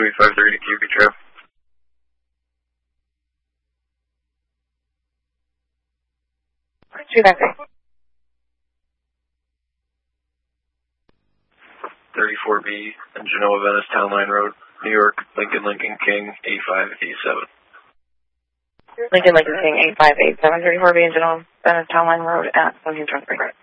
28530 to QB Trail. Two back there. 34B and Genoa Venice Town Line Road, New York, Lincoln King, 8587. Lincoln King, 8587, 34B and Genoa Venice Town Line Road at 1723.